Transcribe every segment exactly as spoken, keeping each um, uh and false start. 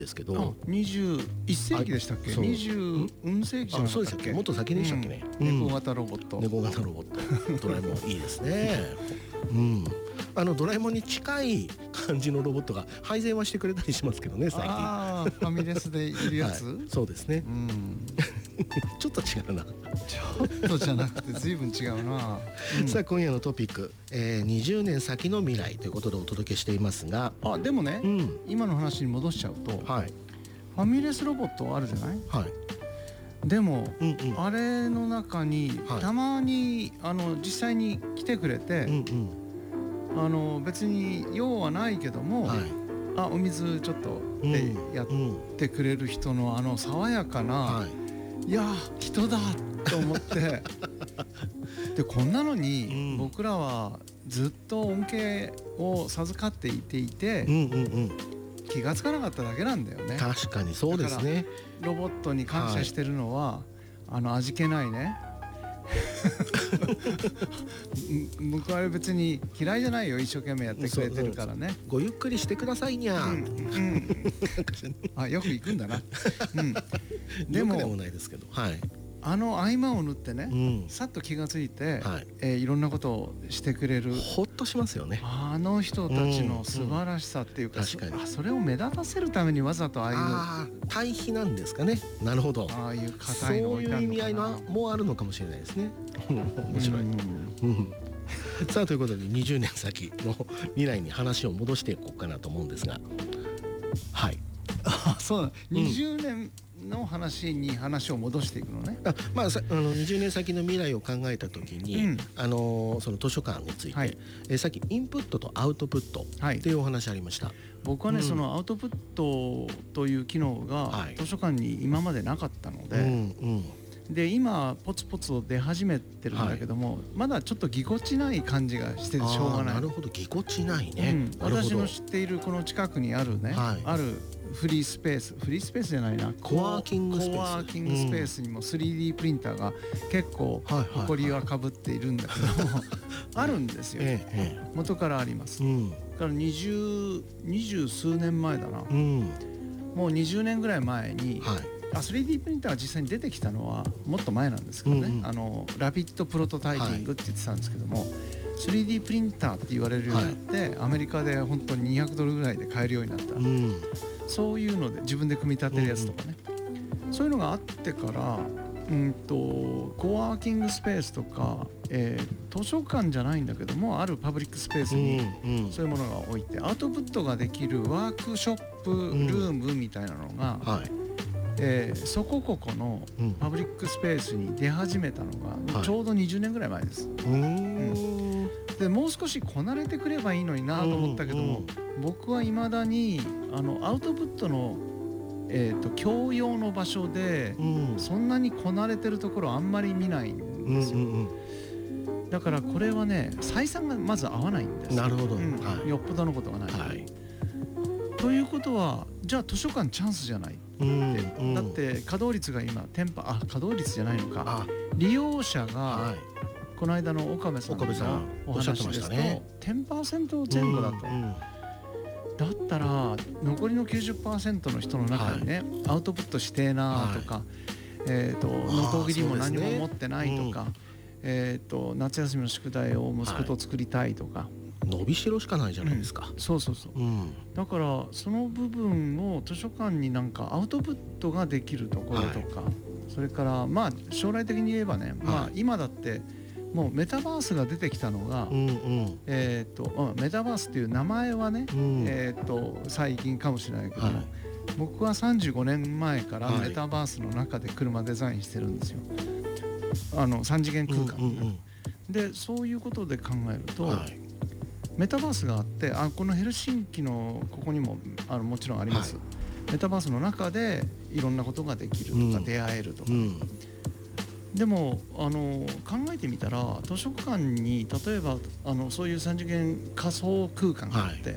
ですけど、 にじゅういっ世紀でしたっけ？にじゅう世紀じゃなかったっけ？ あ、そうですっけ？もっと先でしたっけね、 うん、猫型ロボット、 猫型ロボットドラえもんいいですねうん、あのドラえもんに近い感じのロボットが配膳はしてくれたりしますけどね、最近。 ああ、ファミレスでいるやつ、はい、 そうですね、うんちょっと違うなちょっとじゃなくて随分違うな、 うん、さあ今夜のトピック、えー、にじゅうねん先の未来ということでお届けしていますが、 あ、でもね、うん、今の話に戻しちゃうと、はい、ファミレスロボットあるじゃない、はい、でも、うんうん、あれの中に、はい、たまにあの実際に来てくれて、うんうん、あの別に用はないけども、はい、あ、お水ちょっとでやってくれる人のあの爽やかな、はい、いや人だと思ってでこんなのに僕らはずっと恩恵を授かっていていて、うんうんうん、気がつかなかっただけなんだよね。 確かにそうですね。 ロボットに感謝してるのは、はい、あの味気ないね僕は別に嫌いじゃないよ、一生懸命やってくれてるからね。 ごゆっくりしてくださいにゃ、うんうん、 あ、よく行くんだな、うん、 でもよくでもないですけど、はい、 あの合間を縫ってね、うん、さっと気がついて、はい、えー、いろんなことをしてくれる、 ほっとしますよね。 あの人たちの素晴らしさっていうか、うんうん、確かに そ, それを目立たせるためにわざとああいうあ対比なんですかね。なるほど、 ああいう硬いの置いてあるのかな、そういう意味合いのもあるのかもしれないですね面白い、うんうんさあということでにじゅうねん先の未来に話を戻していこうかなと思うんですが、はいあ、そうだ、にじゅうねんの話に話を戻していくのね。 あ、まあ、あのにじゅうねん先の未来を考えた時に、うん、あのその図書館について、はい、えさっきインプットとアウトプットっていうお話ありました、はい、 僕はね、うん、そのアウトプットという機能が図書館に今までなかったので、はい、うんうんで今ポツポツ出始めてるんだけども、はい、まだちょっとぎこちない感じがしてしょうがない。 なるほど、ぎこちないね、 うん、私の知っているこの近くにあるね、はい、あるフリースペースフリースペースじゃないなコワーキングスペース、 コワーキングスペースにも スリーディー プリンターが結構埃はかぶっているんだけどあるんですよ、ええ、元からあります、うん、だから二十二十数年前だな、うん、もうにじゅうねんぐらい前に、はい、あ スリーディー プリンターが実際に出てきたのはもっと前なんですけどね、うんうん、あのラビッドプロトタイピングって言ってたんですけども、はい、スリーディー プリンターって言われるようになって、はい、アメリカで本当ににひゃくドルぐらいで買えるようになった、うん、そういうので自分で組み立てるやつとかね、うんうん、そういうのがあってからうんとコワーキングスペースとか、えー、図書館じゃないんだけどもあるパブリックスペースにそういうものが置いて、うんうん、アウトプットができるワークショップルームみたいなのが、うん、はい、えー、そこここのパブリックスペースに出始めたのがちょうどにじゅうねんぐらい前です、はい、うん、でもう少しこなれてくればいいのになと思ったけども、うん、僕はいまだにあのアウトプットの、えーと、教養の場所で、うん、そんなにこなれてるところあんまり見ないんですよ、うんうんうん、だからこれはね採算がまず合わないんです。 なるほど、うん、 はい、よっぽどのことがない、はい、ということはじゃあ図書館チャンスじゃない、うんうん、だって稼働率が今テンパあ稼働率じゃないのか、利用者が、はい、この間の岡部さんのお話ですと テンパーセント 前後だと、うんうん、だったら残りの きゅうじゅっパーセント の人の中にね、はい、アウトプットしてえなとか、はい、えーとノコギリも何も持ってないとか、ね、うん、えーと夏休みの宿題を息子と作りたいとか、はい、 伸びしろしかないじゃないですか、 うん、そうそうそう、うん、だからその部分を図書館になんかアウトプットができるところとか、はい、それからまあ将来的に言えばね、はい、まあ今だってもうメタバースが出てきたのが、うんうん、えーとメタバースっていう名前はね、うん、えーと最近かもしれないけども、はい、僕はさんじゅうごねんまえからメタバースの中で車デザインしてるんですよ、あのさん次元空間、うんうんうん、でそういうことで考えると、はい、メタバースがあって、あこのヘルシンキのここにもあのもちろんあります、はい、メタバースの中でいろんなことができるとか、うん、出会えるとか、うん、でもあの考えてみたら図書館に例えばあのそういうさん次元仮想空間があって、はい、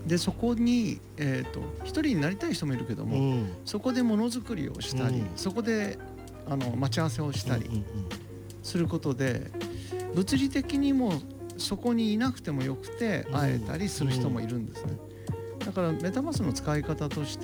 でそこに、えーと、一人になりたい人もいるけども、うん、そこでものづくりをしたり、うん、そこであの待ち合わせをしたりすることで、物理的にもそこにいなくてもよくて会えたりする人もいるんですね。 だからメタマスクの使い方とし